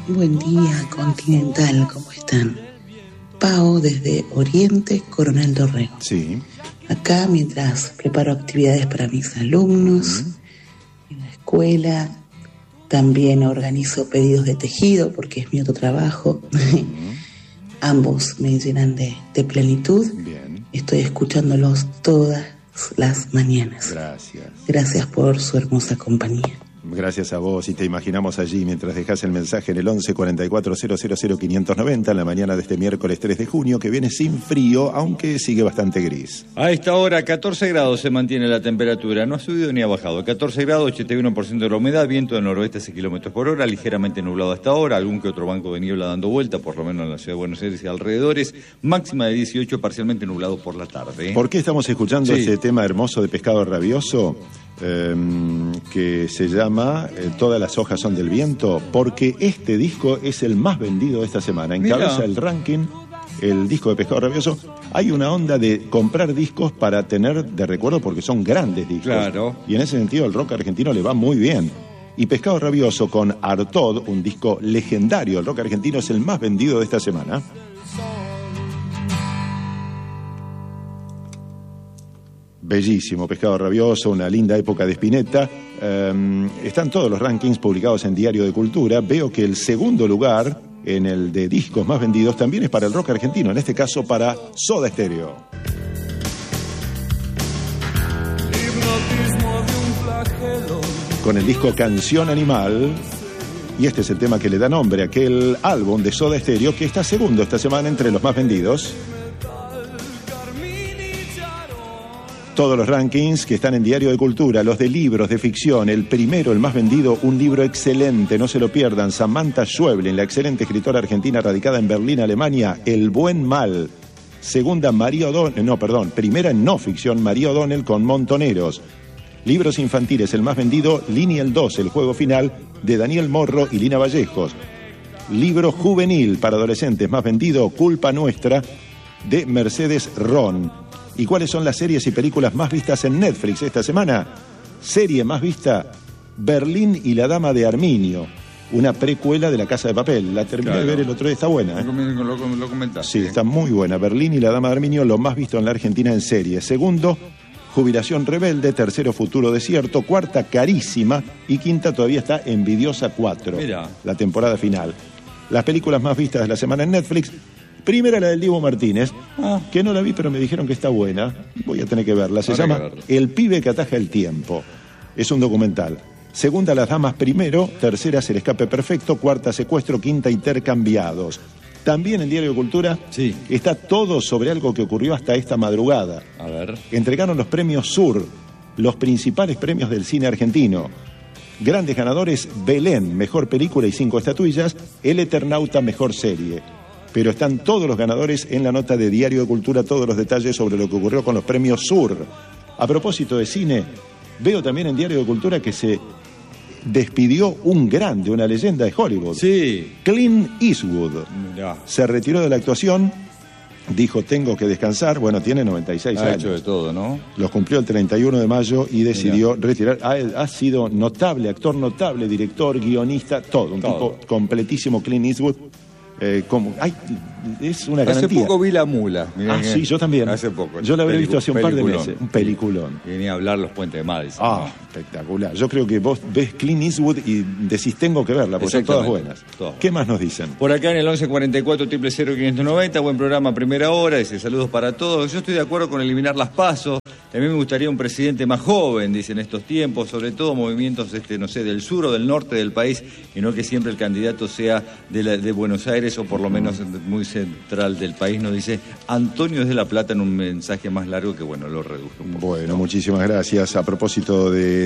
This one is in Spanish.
Buen día, Continental, ¿cómo están? Pao desde Oriente, Coronel Dorrego. Sí. Acá, mientras preparo actividades para mis alumnos en la escuela, también organizo pedidos de tejido porque es mi otro trabajo. Ambos me llenan de plenitud. Bien. Estoy escuchándolos todas las mañanas. Gracias. Gracias por su hermosa compañía. Gracias a vos, y te imaginamos allí mientras dejás el mensaje en el 11 44 000 590 en la mañana de este miércoles 3 de junio, que viene sin frío, aunque sigue bastante gris. A esta hora 14 grados se mantiene la temperatura, no ha subido ni ha bajado. 14 grados, 81% de la humedad, viento del noroeste a 6 kilómetros por hora, ligeramente nublado hasta ahora, algún que otro banco de niebla dando vuelta, por lo menos en la ciudad de Buenos Aires y alrededores, máxima de 18, parcialmente nublado por la tarde. ¿Por qué estamos escuchando este tema hermoso de Pescado Rabioso? Que se llama Todas las hojas son del viento, porque este disco es el más vendido de esta semana. Encabeza el ranking el disco de Pescado Rabioso. Hay una onda de comprar discos para tener de recuerdo porque son grandes discos. Claro. Y en ese sentido el rock argentino le va muy bien. Y Pescado Rabioso con Artaud, un disco legendario del rock argentino, es el más vendido de esta semana. Bellísimo, Pescado Rabioso, una linda época de Spinetta. Están todos los rankings publicados en Diario de Cultura. Veo que el segundo lugar en el de discos más vendidos también es para el rock argentino, en este caso para Soda Stereo. Con el disco Canción Animal, y este es el tema que le da nombre a aquel álbum de Soda Stereo que está segundo esta semana entre los más vendidos. Todos los rankings que están en Diario de Cultura, los de libros de ficción, el primero, el más vendido, un libro excelente, no se lo pierdan, Samantha Schweblin, la excelente escritora argentina radicada en Berlín, Alemania, El buen mal. Segunda, primera en no ficción, María O'Donnell con Montoneros. Libros infantiles, el más vendido, Lineal 2, el juego final, de Daniel Morro y Lina Vallejos. Libro juvenil para adolescentes, más vendido, Culpa Nuestra, de Mercedes Ron. ¿Y cuáles son las series y películas más vistas en Netflix esta semana? Serie más vista, Berlín y la Dama de Arminio, una precuela de La Casa de Papel. La terminé de ver el otro día, está buena. Lo comentaste. Sí, está muy buena. Berlín y la Dama de Arminio, lo más visto en la Argentina en serie. Segundo, Jubilación Rebelde. Tercero, Futuro Desierto. Cuarta, Carísima. Y quinta todavía está Envidiosa 4. Mirá. La temporada final. Las películas más vistas de la semana en Netflix. Primera, la del Dibu Martínez, que no la vi, pero me dijeron que está buena. Voy a tener que verla. Se llama El pibe que ataja el tiempo. Es un documental. Segunda, Las damas primero. Tercera, El escape perfecto. Cuarta, Secuestro. Quinta, Intercambiados. También en Diario de Cultura está todo sobre algo que ocurrió hasta esta madrugada. A ver. Entregaron los premios Sur, los principales premios del cine argentino. Grandes ganadores: Belén, mejor película y 5 estatuillas. El Eternauta, mejor serie. Pero están todos los ganadores en la nota de Diario de Cultura, todos los detalles sobre lo que ocurrió con los premios Sur. A propósito de cine, veo también en Diario de Cultura que se despidió un grande, una leyenda de Hollywood. Sí. Clint Eastwood. Mirá. Se retiró de la actuación, dijo tengo que descansar. Bueno, tiene 96 años. Ha hecho de todo, ¿no? Los cumplió el 31 de mayo y decidió retirar. Ha sido notable actor, notable director, guionista, todo. Un tipo completísimo, Clint Eastwood. Es una garantía. Hace poco vi La Mula. Sí, yo también. Hace poco. Yo la había visto hace un par de meses. Un peliculón. Y venía a hablar Los Puentes de Madison. Espectacular. Yo creo que vos ves Clint Eastwood y decís tengo que verla, porque son todas buenas. ¿Qué más nos dicen? Por acá en el 1144 000 590, buen programa, primera hora, dice saludos para todos. Yo estoy de acuerdo con eliminar las PASO. También me gustaría un presidente más joven, dice, en estos tiempos, sobre todo movimientos, del sur o del norte del país, y no que siempre el candidato sea de Buenos Aires o por lo menos muy central del país, nos dice Antonio de la Plata en un mensaje más largo que, lo reduje un poco. Bueno, muchísimas gracias. A propósito de